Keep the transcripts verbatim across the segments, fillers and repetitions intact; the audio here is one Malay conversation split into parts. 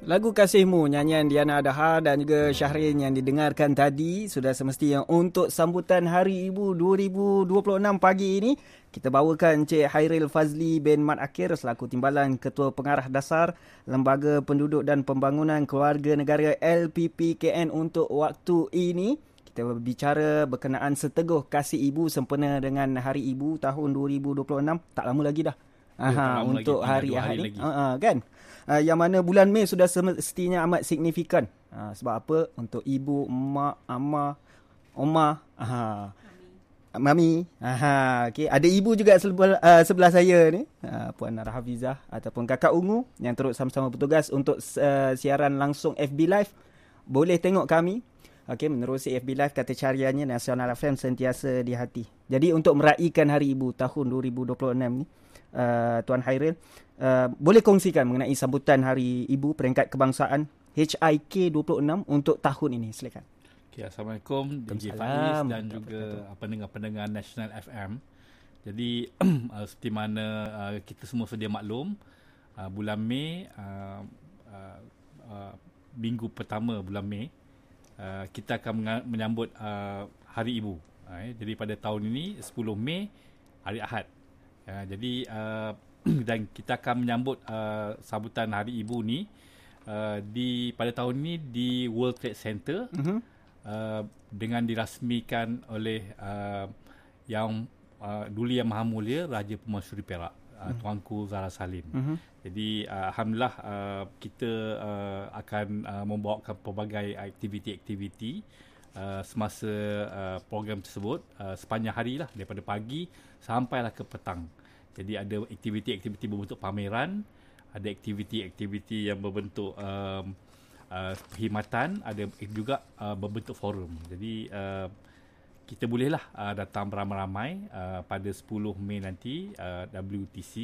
Lagu Kasihmu, nyanyian Diana Daha dan juga Syahrin yang didengarkan tadi sudah semestinya untuk sambutan Hari Ibu dua ribu dua puluh enam pagi ini. Kita bawakan Encik Hairil Fazli bin Mat Akir selaku Timbalan Ketua Pengarah Dasar Lembaga Penduduk dan Pembangunan Keluarga Negara L P P K N untuk waktu ini. Kita berbicara berkenaan seteguh kasih ibu sempena dengan Hari Ibu tahun dua ribu dua puluh enam. Tak lama lagi dah. Aha, untuk lagi, hari Ahad ni. Uh, kan? Uh, yang mana bulan Mei sudah semestinya amat signifikan. Uh, sebab apa? Untuk ibu, mak, amma, oma, aha, mami. Aha, okay. Ada ibu juga sebelah, uh, sebelah saya ni. Uh, Puan Nara Hafizah ataupun Kakak Ungu yang turut sama-sama bertugas untuk uh, siaran langsung F B Live. Boleh tengok kami. Okey, menerusi F B Live, kata cariannya Nasional F M sentiasa di hati. Jadi untuk meraihkan Hari Ibu tahun dua ribu dua puluh enam ni, uh, Tuan Hairil, uh, boleh kongsikan mengenai sambutan Hari Ibu peringkat kebangsaan H I K dua puluh enam untuk tahun ini. Silakan. Okay, Assalamualaikum D J Faiz dan juga pendengar-pendengar National F M. Jadi seperti mana uh, kita semua sedia maklum, uh, bulan Mei, uh, uh, uh, minggu pertama bulan Mei, Uh, kita akan menyambut uh, Hari Ibu. Uh, jadi pada tahun ini sepuluh Mei, hari Ahad. Uh, jadi uh, dan kita akan menyambut uh, sambutan Hari Ibu ni uh, di pada tahun ini di World Trade Center, uh-huh. uh, dengan dirasmikan oleh uh, yang uh, Duli Yang Maha Mulia Raja Permaisuri Perak, uh, uh-huh. Tuanku Zahra Salim. Uh-huh. Jadi uh, Alhamdulillah uh, kita uh, akan uh, membawakan pelbagai aktiviti-aktiviti uh, semasa uh, program tersebut uh, sepanjang hari lah, daripada pagi sampailah ke petang. Jadi ada aktiviti-aktiviti berbentuk pameran, ada aktiviti-aktiviti yang berbentuk um, uh, perkhidmatan, ada juga uh, berbentuk forum. Jadi uh, kita bolehlah uh, datang beramai-ramai uh, pada sepuluh Mei nanti, uh, W T C.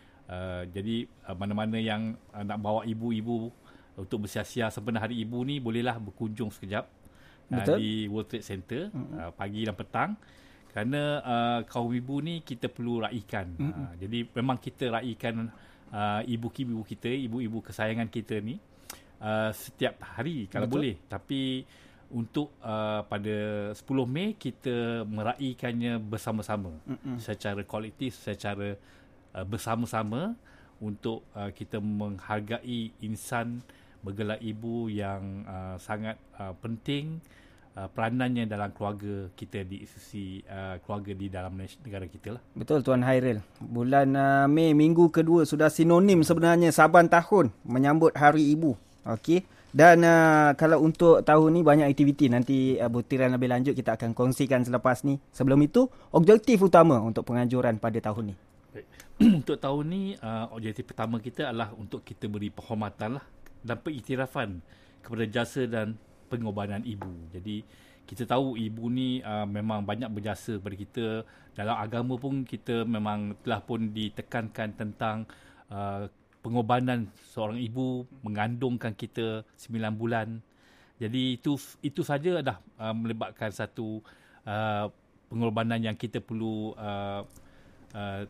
Uh, jadi uh, mana-mana yang uh, nak bawa ibu-ibu untuk bersia-sia sempena Hari Ibu ni, bolehlah berkunjung sekejap uh, di World Trade Center, mm-hmm. uh, pagi dan petang. Kerana uh, kaum ibu ni kita perlu raikan. Mm-hmm. Uh, jadi memang kita raikan uh, ibu-ibu kita, ibu-ibu kesayangan kita ni uh, setiap hari kalau Betul. boleh. Tapi untuk uh, pada sepuluh Mei kita meraikannya bersama-sama, mm-hmm. secara kolektif, secara Uh, bersama-sama untuk uh, kita menghargai insan bergelar ibu yang uh, sangat uh, penting uh, peranannya dalam keluarga kita, di institusi uh, keluarga di dalam negara kita lah. Betul Tuan Hairil. Bulan uh, Mei minggu kedua sudah sinonim sebenarnya saban tahun menyambut Hari Ibu. Okey. Dan uh, kalau untuk tahun ni banyak aktiviti, nanti uh, butiran lebih lanjut kita akan kongsikan selepas ni. Sebelum itu, objektif utama untuk penganjuran pada tahun ni. Baik. Untuk tahun ni, uh, objektif pertama kita adalah untuk kita beri penghormatan lah dan pengiktirafan kepada jasa dan pengorbanan ibu. Jadi kita tahu ibu ni uh, memang banyak berjasa kepada kita. Dalam agama pun kita memang telah pun ditekankan tentang uh, pengorbanan seorang ibu mengandungkan kita sembilan bulan. Jadi itu itu saja dah uh, melibatkan satu uh, pengorbanan yang kita perlu uh, uh,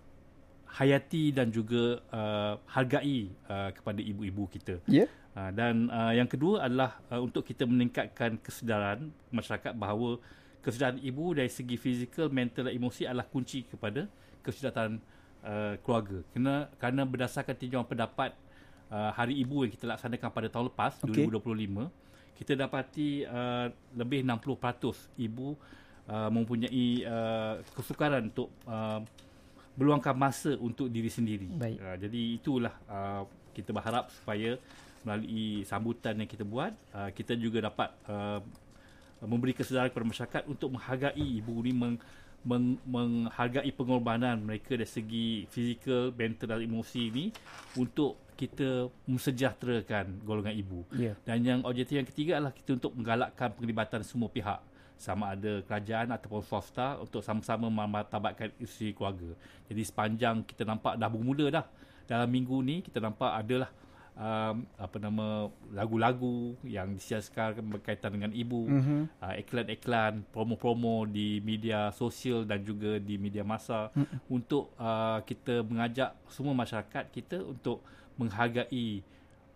hayati dan juga uh, hargai uh, kepada ibu-ibu kita. Yeah. Uh, dan uh, yang kedua adalah uh, untuk kita meningkatkan kesedaran masyarakat bahawa kesedaran ibu dari segi fizikal, mental dan emosi adalah kunci kepada kesejahteraan uh, keluarga. Kerana, kerana berdasarkan tinjauan pendapat uh, Hari Ibu yang kita laksanakan pada tahun lepas, okay. dua ribu dua puluh lima, kita dapati uh, lebih enam puluh peratus ibu uh, mempunyai uh, kesukaran untuk uh, meluangkan masa untuk diri sendiri. Uh, jadi itulah uh, kita berharap supaya melalui sambutan yang kita buat, uh, kita juga dapat uh, memberi kesedaran kepada masyarakat untuk menghargai ibu ni, meng, meng, menghargai pengorbanan mereka dari segi fizikal, mental dan emosi ni untuk kita mensejahterakan golongan ibu. Yeah. Dan yang objektif yang ketiga adalah kita untuk menggalakkan penglibatan semua pihak, sama ada kerajaan ataupun swasta, untuk sama-sama memartabatkan institusi keluarga. Jadi sepanjang kita nampak dah bermula dah dalam minggu ni, kita nampak adalah um, apa nama lagu-lagu yang disiaskan berkaitan dengan ibu, mm-hmm. uh, iklan-iklan, promo-promo di media sosial dan juga di media massa, mm-hmm. untuk uh, kita mengajak semua masyarakat kita untuk menghargai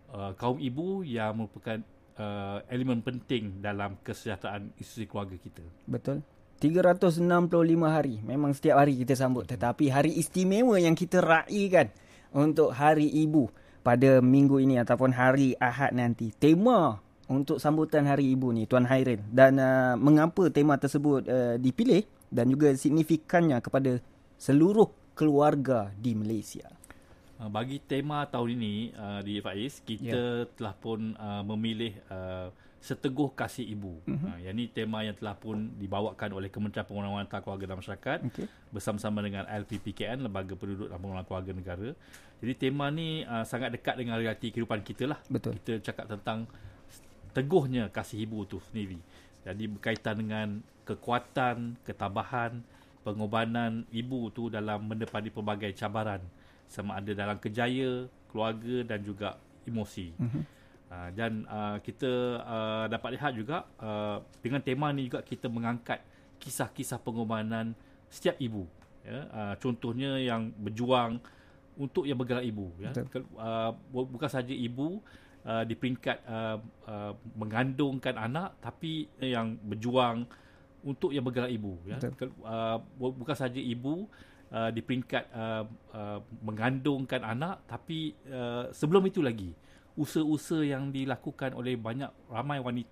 uh, kaum ibu yang merupakan uh, elemen penting dalam kesejahteraan institusi keluarga kita. Betul. tiga ratus enam puluh lima hari. Memang setiap hari kita sambut. Tetapi hari istimewa yang kita raikan untuk Hari Ibu pada minggu ini ataupun hari Ahad nanti. Tema untuk sambutan Hari Ibu ni, Tuan Hairil. Dan uh, mengapa tema tersebut uh, dipilih dan juga signifikannya kepada seluruh keluarga di Malaysia. Uh, bagi tema tahun ini uh, di Faiz, kita yeah. telah pun uh, memilih uh, Seteguh Kasih Ibu. Uh-huh. Uh, yang ini tema yang telah pun dibawakan oleh Kementerian Pembangunan Wanita Keluarga dan Masyarakat okay. bersama-sama dengan L P P K N, Lembaga Penduduk dan Pembangunan Keluarga Negara. Jadi tema ni uh, sangat dekat dengan realiti kehidupan kita lah. Betul. Kita cakap tentang teguhnya kasih ibu tu sendiri. Jadi berkaitan dengan kekuatan, ketabahan, pengorbanan ibu tu dalam menepani pelbagai cabaran, sama ada dalam kerjaya, keluarga dan juga emosi. Uh-huh. Uh, dan uh, kita uh, dapat lihat juga uh, dengan tema ni juga kita mengangkat kisah-kisah pengorbanan setiap ibu. Ya? Uh, contohnya yang berjuang untuk yang bergerak ibu. Ya? Uh, bukan saja ibu uh, di peringkat uh, uh, mengandungkan anak, tapi yang berjuang untuk yang bergerak ibu. Ya? Uh, bukan saja ibu uh, di peringkat uh, uh, mengandungkan anak, tapi uh, sebelum itu lagi usaha-usaha yang dilakukan oleh banyak ramai wanita